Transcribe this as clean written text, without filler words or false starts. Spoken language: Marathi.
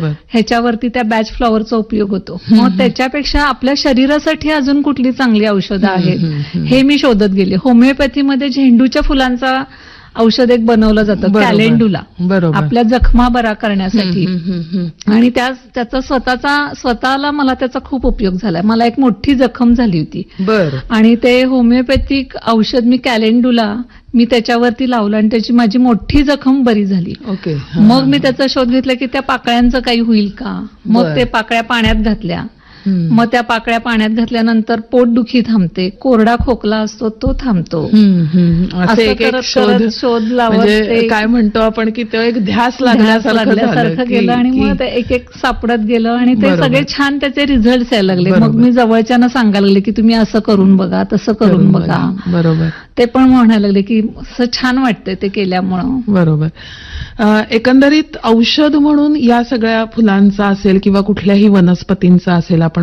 बरोबर. ह्याच्यावरती त्या बॅच फ्लॉवरचा उपयोग होतो. मग त्याच्यापेक्षा आपल्या शरीरासाठी अजून कुठली चांगली औषधं आहेत हे मी शोधत गेले. होमिओपॅथीमध्ये झेंडूच्या फुलांचा औषध एक बनवलं जातं, कॅलेंडुला, आपल्या जखमा बरा करण्यासाठी. आणि त्याचा स्वतःला मला त्याचा खूप उपयोग झालाय. मला एक मोठी जखम झाली होती आणि ते होमिओपॅथिक औषध मी कॅलेंडुला त्याच्यावरती लावलं आणि त्याची माझी मोठी जखम बरी झाली. मग मी त्याचा शोध घेतला की त्या पाकळ्यांचं काही होईल का. मग ते पाकळ्या पाण्यात घातल्या. मग त्या पाकळ्या पाण्यात घातल्यानंतर पोटदुखी थांबते, कोरडा खोकला असतो तो थांबतो. असं करत शोध लावत काय म्हणतो आपण की तो एक ध्यास लागल्यासारखं गेलं आणि मग ते एक सापडत गेलं आणि ते सगळे छान त्याचे रिझल्ट यायला लागले. मग मी जवळच्यांना सांगायला लागले की तुम्ही असं करून बघा, तसं करून बघा. बरोबर. ते पण म्हणायला लागले की असं छान वाटतंय ते केल्यामुळं. बरोबर. एकंदरीत औषध म्हणून या सगळ्या फुलांचा असेल किंवा कुठल्याही वनस्पतींचा असेल आपण